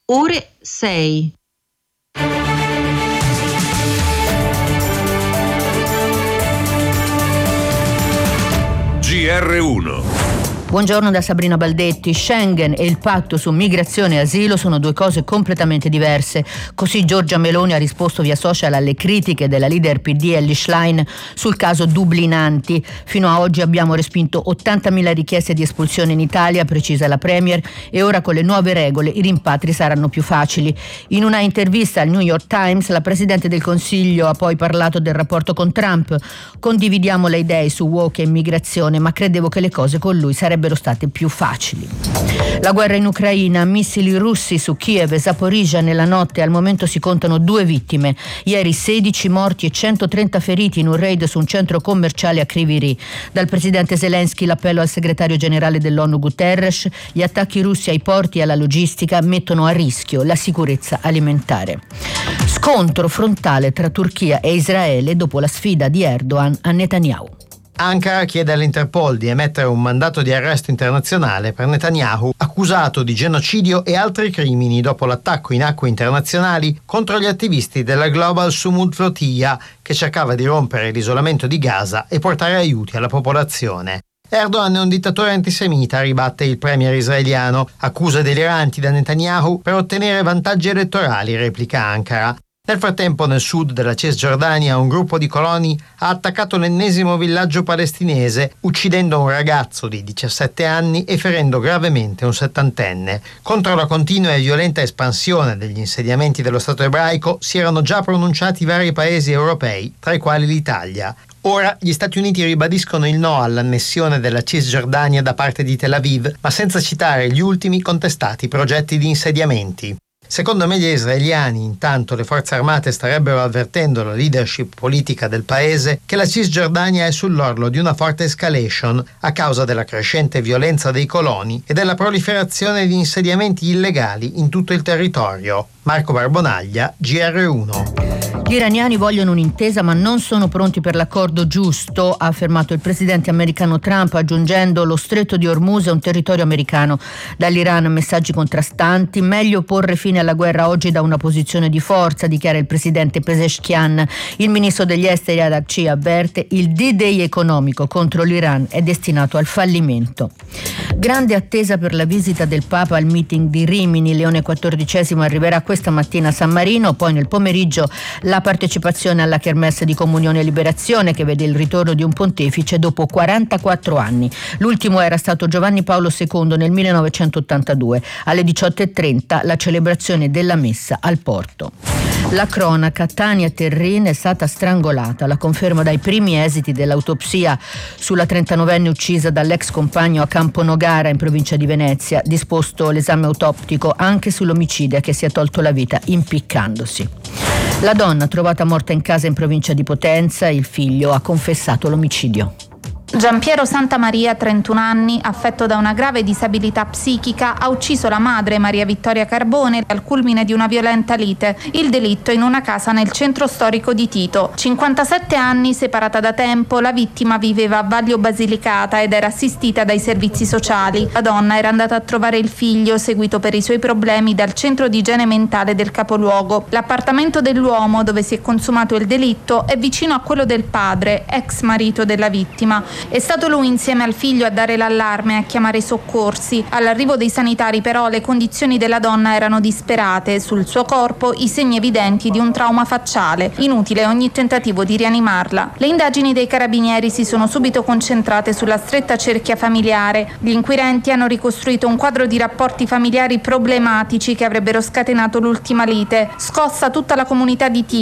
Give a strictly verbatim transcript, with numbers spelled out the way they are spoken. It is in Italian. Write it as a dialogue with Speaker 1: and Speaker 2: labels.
Speaker 1: ore sei.
Speaker 2: G R uno.
Speaker 3: Buongiorno da Sabrina Baldetti. Schengen e il patto su migrazione e asilo sono due cose completamente diverse. Così Giorgia Meloni ha risposto via social alle critiche della leader P D Elly Schlein sul caso Dublinanti. Fino a oggi abbiamo respinto ottantamila richieste di espulsione in Italia, precisa la Premier, e ora con le nuove regole i rimpatri saranno più facili. In una intervista al New York Times la Presidente del Consiglio ha poi parlato del rapporto con Trump. Condividiamo le idee su woke e immigrazione, ma credevo che le cose con lui sarebbero state più facili. La guerra in Ucraina, missili russi su Kiev e Zaporizhzhia nella notte, al momento si contano due vittime. Ieri sedici morti e centotrenta feriti in un raid su un centro commerciale a Kryvyi Rih. Dal presidente Zelensky l'appello al segretario generale dell'ONU Guterres: gli attacchi russi ai porti e alla logistica mettono a rischio la sicurezza alimentare. Scontro frontale tra Turchia e Israele dopo la sfida di Erdogan a Netanyahu.
Speaker 4: Ankara chiede all'Interpol di emettere un mandato di arresto internazionale per Netanyahu, accusato di genocidio e altri crimini dopo l'attacco in acque internazionali contro gli attivisti della Global Sumud Flotilla, che cercava di rompere l'isolamento di Gaza e portare aiuti alla popolazione. Erdogan è un dittatore antisemita, ribatte il premier israeliano. Accuse deliranti da Netanyahu per ottenere vantaggi elettorali, replica Ankara. Nel frattempo, nel sud della Cisgiordania, un gruppo di coloni ha attaccato l'ennesimo villaggio palestinese, uccidendo un ragazzo di diciassette anni e ferendo gravemente un settantenne. Contro la continua e violenta espansione degli insediamenti dello Stato ebraico si erano già pronunciati vari paesi europei, tra i quali l'Italia. Ora gli Stati Uniti ribadiscono il no all'annessione della Cisgiordania da parte di Tel Aviv, ma senza citare gli ultimi contestati progetti di insediamenti. Secondo media israeliani, intanto, le forze armate starebbero avvertendo la leadership politica del paese che la Cisgiordania è sull'orlo di una forte escalation a causa della crescente violenza dei coloni e della proliferazione di insediamenti illegali in tutto il territorio. Marco Barbonaglia, G R uno.
Speaker 3: Gli iraniani vogliono un'intesa ma non sono pronti per l'accordo giusto, ha affermato il presidente americano Trump, aggiungendo: lo stretto di Hormuz è un territorio americano. Dall'Iran messaggi contrastanti: meglio porre fine alla guerra oggi da una posizione di forza, dichiara il presidente Pezeshkian. Il ministro degli esteri Arakci avverte: il D-Day economico contro l'Iran è destinato al fallimento. Grande attesa per la visita del Papa al meeting di Rimini. Leone quattordicesimo arriverà questa mattina a San Marino, poi nel pomeriggio la partecipazione alla Kermesse di Comunione e Liberazione, che vede il ritorno di un pontefice dopo quarantaquattro anni. L'ultimo era stato Giovanni Paolo secondo nel millenovecentottantadue. Alle diciotto e trenta la celebrazione della messa al porto. La cronaca: Tania Terrin è stata strangolata. La conferma dai primi esiti dell'autopsia sulla trentanovenne uccisa dall'ex compagno a Camponogara in provincia di Venezia. Disposto l'esame autoptico anche sull'omicida che si è tolto la vita impiccandosi. La donna trovata morta in casa in provincia di Potenza, il figlio ha confessato l'omicidio.
Speaker 5: Giampiero Santamaria, trentuno anni, affetto da una grave disabilità psichica, ha ucciso la madre, Maria Vittoria Carbone, al culmine di una violenta lite. Il delitto in una casa nel centro storico di Tito. cinquantasette anni, separata da tempo, la vittima viveva a Vaglio Basilicata ed era assistita dai servizi sociali. La donna era andata a trovare il figlio, seguito per i suoi problemi dal centro di igiene mentale del capoluogo. L'appartamento dell'uomo, dove si è consumato il delitto, è vicino a quello del padre, ex marito della vittima. È stato lui insieme al figlio a dare l'allarme e a chiamare i soccorsi. All'arrivo dei sanitari però le condizioni della donna erano disperate, sul suo corpo i segni evidenti di un trauma facciale. Inutile ogni tentativo di rianimarla. Le indagini dei carabinieri si sono subito concentrate sulla stretta cerchia familiare. Gli inquirenti hanno ricostruito un quadro di rapporti familiari problematici che avrebbero scatenato l'ultima lite. Scossa tutta la comunità di Tito.